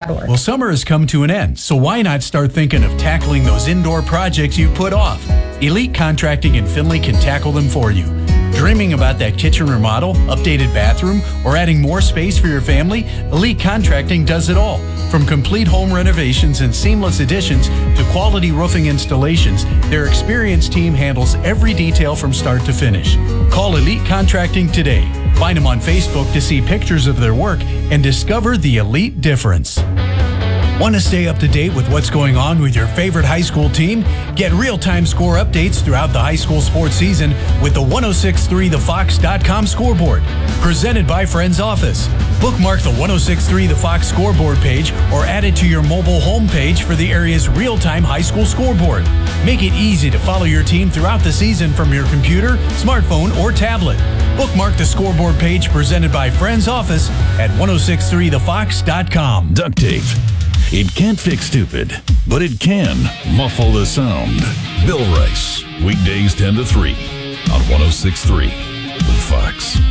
elitecontracting.org. Well, summer has come to an end, so why not start thinking of tackling those indoor projects you put off? Elite Contracting in Findlay can tackle them for you. Dreaming about that kitchen remodel, updated bathroom, or adding more space for your family? Elite Contracting does it all. From complete home renovations and seamless additions to quality roofing installations, their experienced team handles every detail from start to finish. Call Elite Contracting today. Find them on Facebook to see pictures of their work and discover the Elite difference. Want to stay up to date with what's going on with your favorite high school team? Get real-time score updates throughout the high school sports season with the 1063thefox.com scoreboard. Presented by Friends Office. Bookmark the 1063 The Fox scoreboard page or add it to your mobile homepage for the area's real-time high school scoreboard. Make it easy to follow your team throughout the season from your computer, smartphone, or tablet. Bookmark the scoreboard page presented by Friends Office at 1063thefox.com. Duct tape. It can't fix stupid, but it can muffle the sound. Bill Rice, weekdays 10 to 3 on 1063 The Fox.